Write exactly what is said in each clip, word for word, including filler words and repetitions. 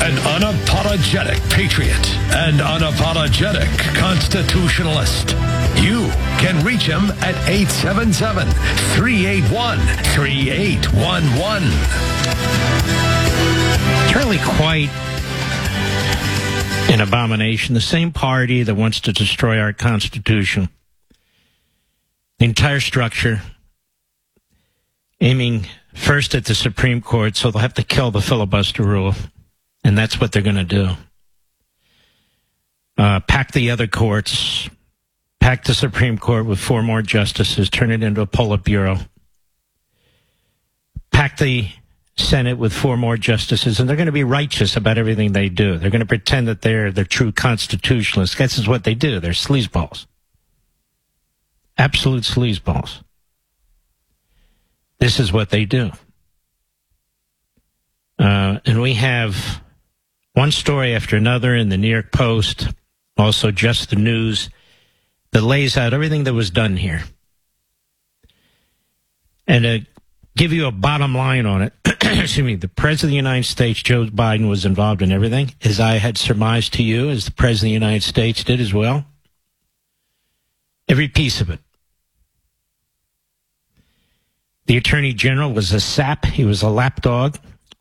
an unapologetic patriot and unapologetic constitutionalist. You can reach him at eight seven seven, three eight one, three eight one one. It's really quite an abomination. The same party that wants to destroy our Constitution, the entire structure, aiming first at the Supreme Court, so they'll have to kill the filibuster rule, and that's what they're going to do. Uh, pack the other courts, pack the Supreme Court with four more justices, turn it into a Politburo, pack the Senate with four more justices, and they're going to be righteous about everything they do. They're going to pretend that they're the true constitutionalists. This is what they do. They're sleazeballs. Absolute sleazeballs. This is what they do. Uh, and we have one story after another in the New York Post, also Just the News, that lays out everything that was done here. And to give you a bottom line on it, excuse me, the President of the United States, Joe Biden, was involved in everything, as I had surmised to you, as the President of the United States did as well. Every piece of it. The Attorney General was a sap. He was a lapdog.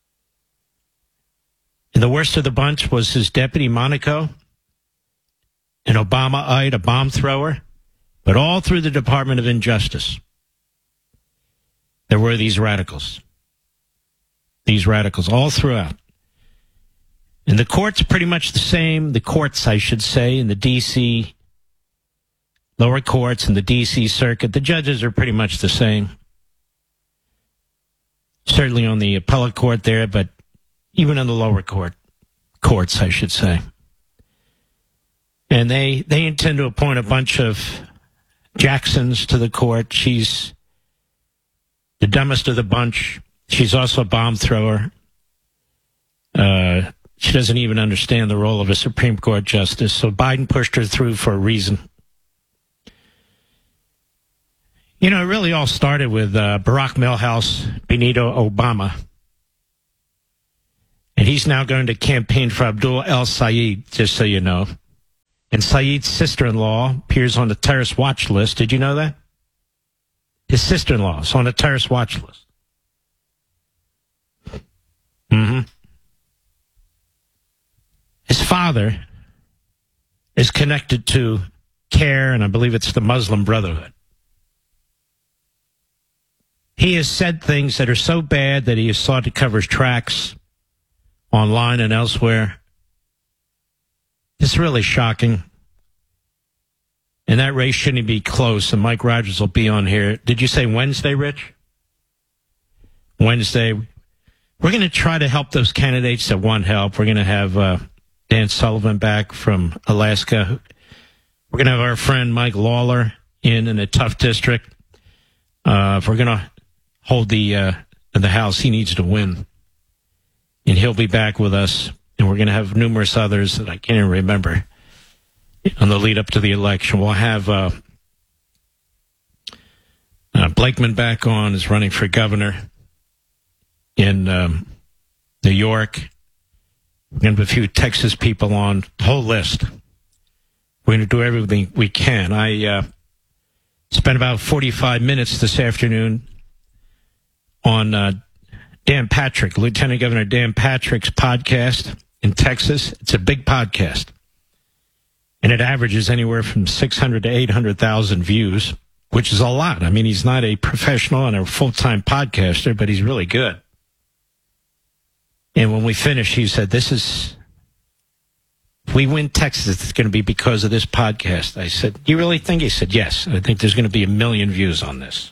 And the worst of the bunch was his deputy, Monaco, an Obama-ite, a bomb thrower. But all through the Department of Injustice, there were these radicals. These radicals all throughout. And the court's pretty much the same. The courts, I should say, in the D C lower courts and the D C circuit, the judges are pretty much the same. Certainly on the appellate court there, but even in the lower court, courts, I should say. And they, they intend to appoint a bunch of Jacksons to the court. She's the dumbest of the bunch. She's also a bomb thrower. Uh, she doesn't even understand the role of a Supreme Court justice. So Biden pushed her through for a reason. You know, it really all started with uh, Barack Milhouse Benito Obama. And he's now going to campaign for Abdul El-Sayed, just so you know. And Sayed's sister-in-law appears on the terrorist watch list. Did you know that? His sister-in-law is on the terrorist watch list. Mm-hmm. His father is connected to CARE, and I believe it's the Muslim Brotherhood. He has said things that are so bad that he has sought to cover his tracks online and elsewhere. It's really shocking. And that race shouldn't be close, and Mike Rogers will be on here. Did you say Wednesday, Rich? Wednesday. We're going to try to help those candidates that want help. We're going to have uh, Dan Sullivan back from Alaska. We're going to have our friend Mike Lawler in in a tough district. Uh, if we're going to hold the uh, the House, he needs to win. And he'll be back with us. And we're going to have numerous others that I can't even remember on the lead up to the election. We'll have uh, uh, Blakeman back on, is running for governor in um, New York. We're going to have a few Texas people on, the whole list. We're going to do everything we can. I uh, spent about forty-five minutes this afternoon on uh, Dan Patrick, Lieutenant Governor Dan Patrick's podcast in Texas. It's a big podcast. And it averages anywhere from six hundred to eight hundred thousand views, which is a lot. I mean, he's not a professional and a full-time podcaster, but he's really good. And when we finished, he said, this is, if we win Texas, it's going to be because of this podcast. I said, you really think? He said, yes. I think there's going to be a million views on this.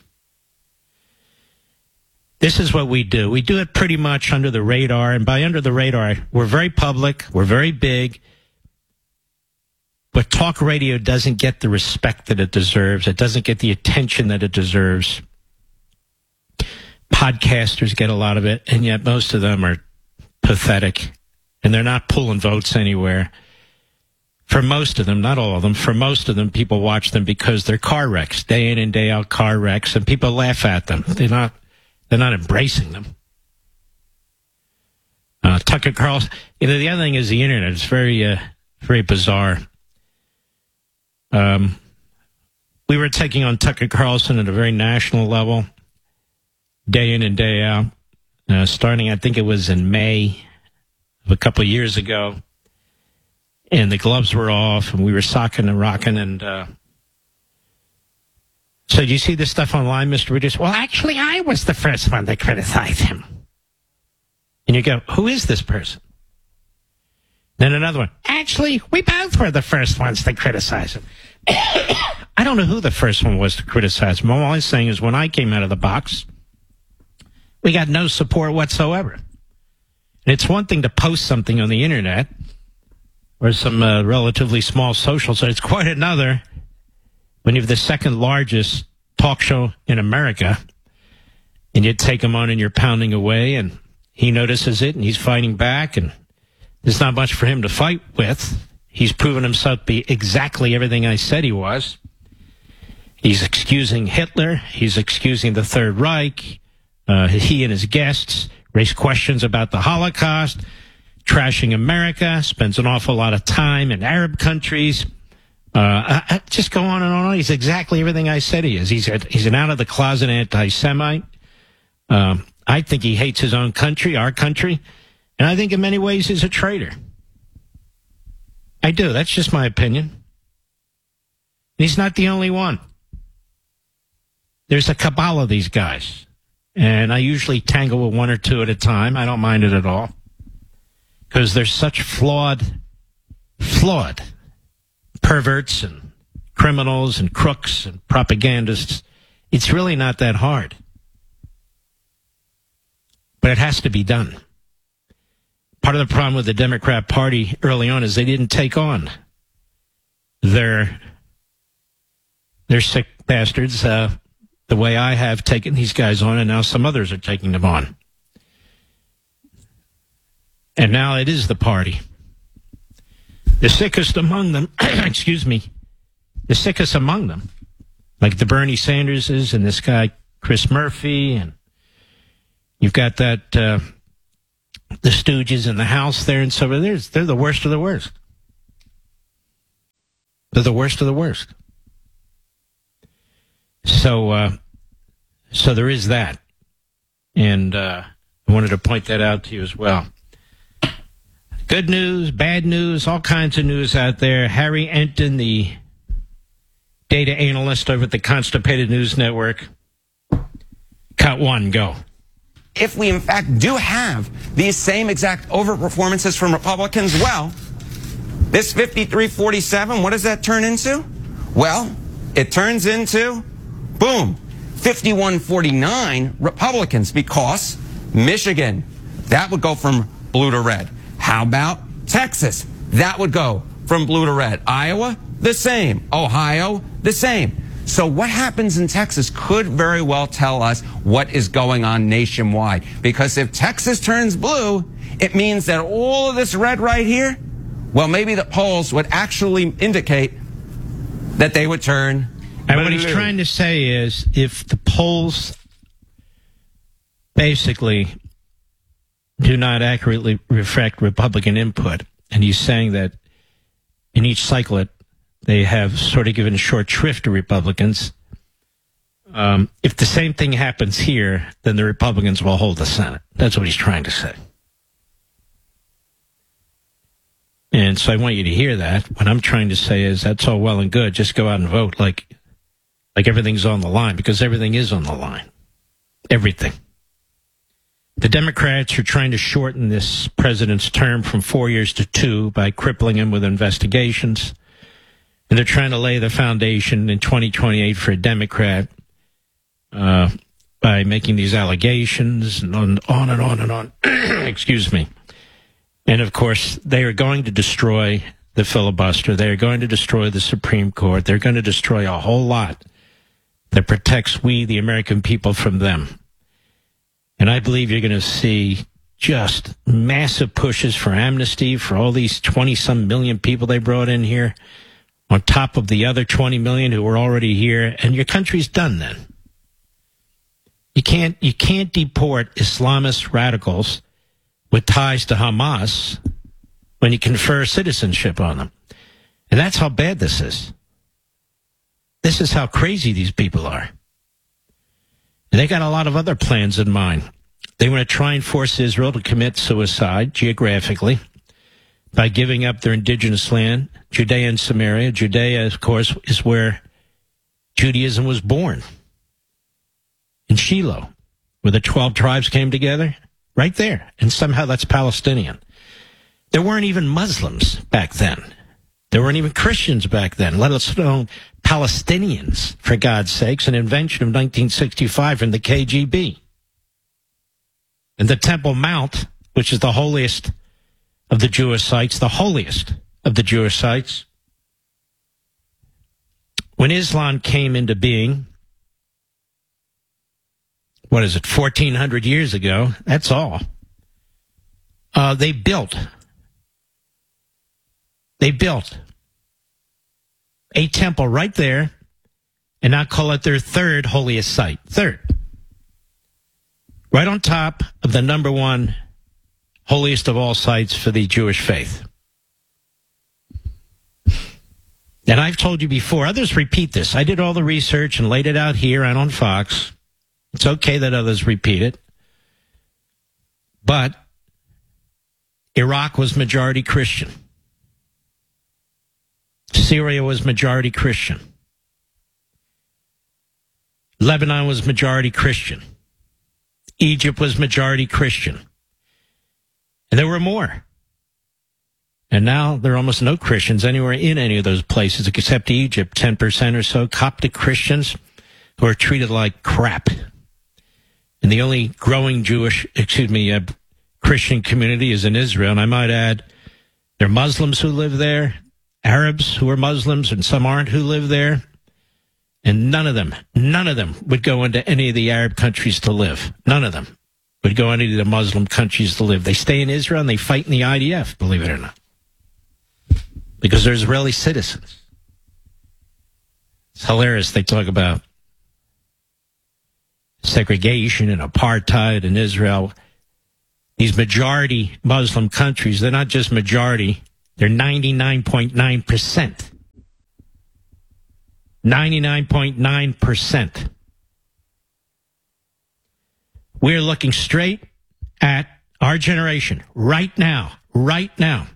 This is what we do. We do it pretty much under the radar. And by under the radar, we're very public. We're very big. But talk radio doesn't get the respect that it deserves. It doesn't get the attention that it deserves. Podcasters get a lot of it, and yet most of them are pathetic. And they're not pulling votes anywhere. For most of them, not all of them, for most of them, people watch them because they're car wrecks, day in and day out car wrecks, and people laugh at them. They're not, they're not embracing them. Uh, Tucker Carlson. You know, the other thing is the internet. It's very, uh, very bizarre. Um, we were taking on Tucker Carlson at a very national level, day in and day out. Uh, starting, I think it was in May of a couple of years ago, and the gloves were off, and we were socking and rocking, and uh, so do you see this stuff online, Mister Reduce? Well, actually, I was the first one to criticize him. And you go, who is this person? Then another one, actually, we both were the first ones to criticize him. I don't know who the first one was to criticize him. All I'm saying is when I came out of the box, we got no support whatsoever. And it's one thing to post something on the internet or some uh, relatively small social site. It's quite another when you have the second largest talk show in America and you take him on and you're pounding away and he notices it and he's fighting back and there's not much for him to fight with. He's proven himself to be exactly everything I said he was. He's excusing Hitler. He's excusing the Third Reich. Uh, he and his guests raise questions about the Holocaust, trashing America, spends an awful lot of time in Arab countries. Uh, I, I just go on and on and on. He's exactly everything I said he is. He's, a, he's an out-of-the-closet anti-Semite. Um, I think he hates his own country, our country, and I think in many ways he's a traitor. I do. That's just my opinion. He's not the only one. There's a cabal of these guys. And I usually tangle with one or two at a time. I don't mind it at all. Because they're such flawed, flawed perverts and criminals and crooks and propagandists. It's really not that hard. But it has to be done. Part of the problem with the Democrat Party early on is they didn't take on their, their sick bastards, uh, the way I have taken these guys on, and now some others are taking them on. And now it is the party. The sickest among them, excuse me, the sickest among them, like the Bernie Sanderses and this guy Chris Murphy, and you've got that, uh, the Stooges in the House there, and so there's, they're the worst of the worst. They're the worst of the worst. So, uh, so there is that. And, uh, I wanted to point that out to you as well. Good news, bad news, all kinds of news out there. Harry Enton, the data analyst over at the Constipated News Network. Cut one, go. If we in fact do have these same exact overperformances from Republicans, well, this fifty-three forty-seven, what does that turn into? Well, it turns into, boom, fifty-one forty-nine Republicans, because Michigan, that would go from blue to red. How about Texas? That would go from blue to red. Iowa, the same. Ohio, the same. So what happens in Texas could very well tell us what is going on nationwide. Because if Texas turns blue, it means that all of this red right here, well, maybe the polls would actually indicate that they would turn And what he's trying to say is, if the polls basically do not accurately reflect Republican input, and he's saying that in each cycle it, they have sort of given short shrift to Republicans. Um, if the same thing happens here, then the Republicans will hold the Senate. That's what he's trying to say. And so I want you to hear that. What I'm trying to say is that's all well and good. Just go out and vote like like everything's on the line, because everything is on the line. Everything. The Democrats are trying to shorten this president's term from four years to two by crippling him with investigations. And they're trying to lay the foundation in twenty twenty-eight for a Democrat uh, by making these allegations and on, on and on and on. Excuse me. And, of course, they are going to destroy the filibuster. They are going to destroy the Supreme Court. They're going to destroy a whole lot that protects we, the American people, from them. And I believe you're going to see just massive pushes for amnesty for all these twenty-some million people they brought in here, on top of the other twenty million who were already here, and your country's done then. You can't, you can't deport Islamist radicals with ties to Hamas when you confer citizenship on them. And that's how bad this is. This is how crazy these people are. And they got a lot of other plans in mind. They want to try and force Israel to commit suicide geographically by giving up their indigenous land, Judea and Samaria. Judea, of course, is where Judaism was born. In Shiloh, where the twelve tribes came together, right there. And somehow that's Palestinian. There weren't even Muslims back then. There weren't even Christians back then, let alone Palestinians, for God's sakes, an invention of nineteen sixty-five from the K G B. And the Temple Mount, which is the holiest of the Jewish sites, the holiest of the Jewish sites. When Islam came into being, what is it, fourteen hundred years ago, that's all. Uh, they built, they built a temple right there and now call it their third holiest site. Third. Right on top of the number one holiest of all sites for the Jewish faith. And I've told you before, others repeat this. I did all the research and laid it out here and on Fox. It's okay that others repeat it. But Iraq was majority Christian. Syria was majority Christian. Lebanon was majority Christian. Egypt was majority Christian. And there were more. And now there are almost no Christians anywhere in any of those places except Egypt, ten percent or so, Coptic Christians who are treated like crap. And the only growing Jewish, excuse me, uh, Christian community is in Israel. And I might add, there are Muslims who live there, Arabs who are Muslims, and some aren't who live there. And none of them, none of them would go into any of the Arab countries to live. None of them would go into any of the Muslim countries to live. They stay in Israel and they fight in the I D F, believe it or not. Because they're Israeli citizens. It's hilarious. They talk about segregation and apartheid in Israel. These majority Muslim countries, they're not just majority, they're ninety-nine point nine percent. ninety-nine point nine percent. We're looking straight at our generation right now, right now,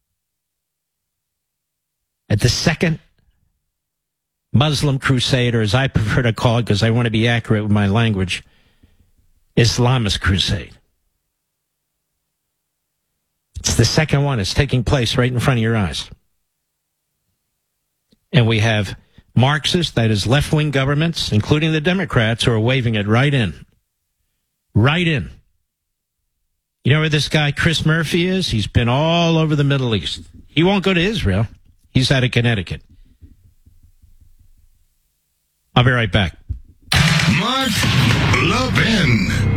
at the second Muslim crusade, or as I prefer to call it because I want to be accurate with my language, Islamist crusade. It's the second one. It's taking place right in front of your eyes. And we have Marxist, that is left-wing governments, including the Democrats, who are waving it right in. Right in. You know where this guy Chris Murphy is? He's been all over the Middle East. He won't go to Israel. He's out of Connecticut. I'll be right back. Mark Levin.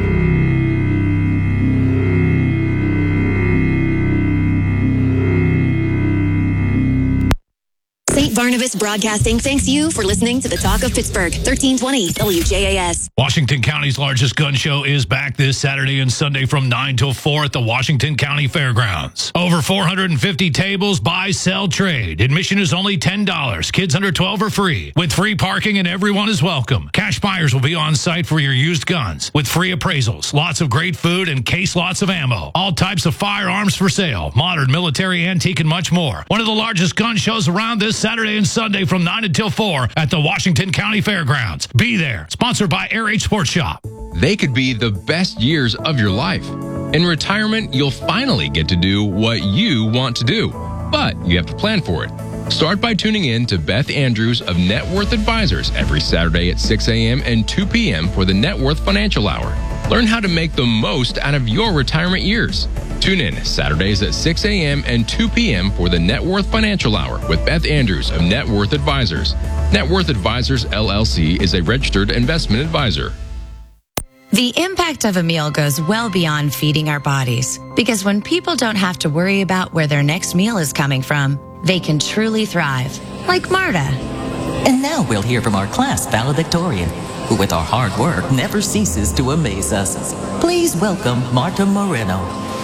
Saint Barnabas Broadcasting thanks you for listening to the Talk of Pittsburgh, thirteen twenty W J A S. Washington County's largest gun show is back this Saturday and Sunday from nine till four at the Washington County Fairgrounds. Over four hundred fifty tables, buy, sell, trade. Admission is only ten dollars. Kids under twelve are free. With free parking and everyone is welcome. Cash buyers will be on site for your used guns with free appraisals, lots of great food, and case lots of ammo. All types of firearms for sale, modern, military, antique, and much more. One of the largest gun shows around this Saturday and Sunday from nine until four at the Washington County Fairgrounds. Be there. Sponsored by Air H Sports Shop. They could be the best years of your life. In retirement, you'll finally get to do what you want to do, but you have to plan for it. Start by tuning in to Beth Andrews of Net Worth Advisors every Saturday at six a.m. and two p.m. for the Net Worth Financial Hour. Learn how to make the most out of your retirement years. Tune in Saturdays at six a.m. and two p.m. for the Net Worth Financial Hour with Beth Andrews of Net Worth Advisors. Net Worth Advisors, L L C is a registered investment advisor. The impact of a meal goes well beyond feeding our bodies, because when people don't have to worry about where their next meal is coming from, they can truly thrive, like Marta. And now we'll hear from our class valedictorian, who with our hard work never ceases to amaze us. Please welcome Marta Moreno.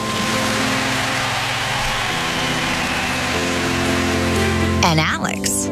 And Alex.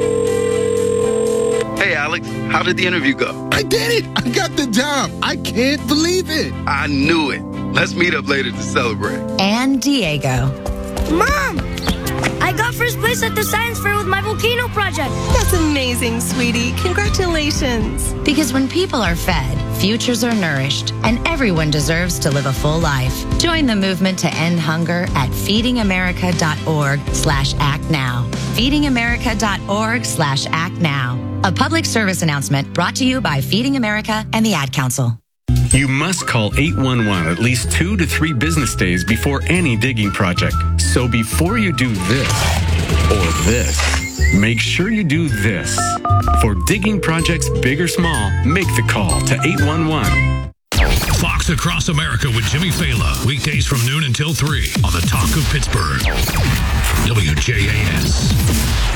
Hey, Alex, how did the interview go? I did it! I got the job! I can't believe it! I knew it. Let's meet up later to celebrate. And Diego. Mom! I got first place at the science fair with my volcano project. That's amazing, sweetie. Congratulations. Because when people are fed, futures are nourished, and everyone deserves to live a full life. Join the movement to end hunger at feedingamerica.org slash act now. feedingamerica.org slash act now. A public service announcement brought to you by Feeding America and the Ad Council. You must call eight one one at least two to three business days before any digging project. So before you do this or this, make sure you do this. For digging projects big or small, make the call to eight one one. Fox Across America with Jimmy Fallon. Weekdays from noon until three on the Talk of Pittsburgh. W J A S.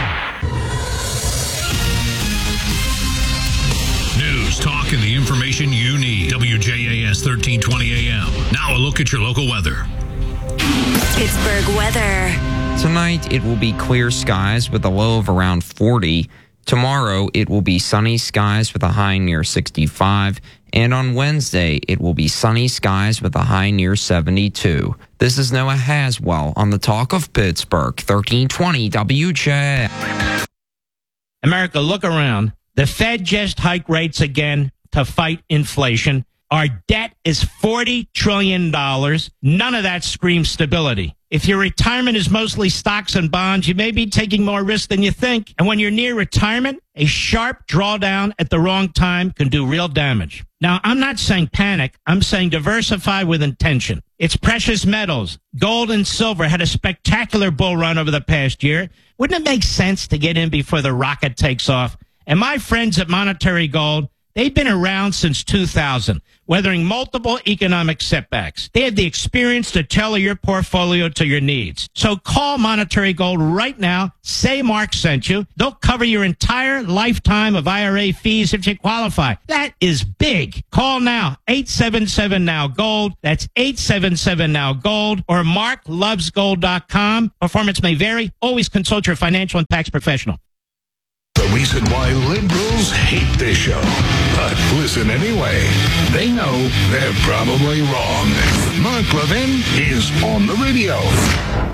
News, talk, and the information you need. W J A S thirteen twenty A M. Now a look at your local weather. Pittsburgh weather. Tonight, it will be clear skies with a low of around forty. Tomorrow, it will be sunny skies with a high near sixty-five. And on Wednesday, it will be sunny skies with a high near seventy-two. This is Noah Haswell on the Talk of Pittsburgh, thirteen twenty W J. America, look around. The Fed just hiked rates again to fight inflation. Our debt is forty trillion dollars. None of that screams stability. If your retirement is mostly stocks and bonds, you may be taking more risk than you think. And when you're near retirement, a sharp drawdown at the wrong time can do real damage. Now, I'm not saying panic. I'm saying diversify with intention. It's precious metals. Gold and silver had a spectacular bull run over the past year. Wouldn't it make sense to get in before the rocket takes off? And my friends at Monetary Gold, they've been around since two thousand, weathering multiple economic setbacks. They have the experience to tailor your portfolio to your needs. So call Monetary Gold right now. Say Mark sent you. They'll cover your entire lifetime of I R A fees if you qualify. That is big. Call now. eight seven seven now gold. That's eight seven seven now gold or mark loves gold dot com. Performance may vary. Always consult your financial and tax professional. The reason why liberals hate this show. But listen anyway. They know they're probably wrong. Mark Levin is on the radio.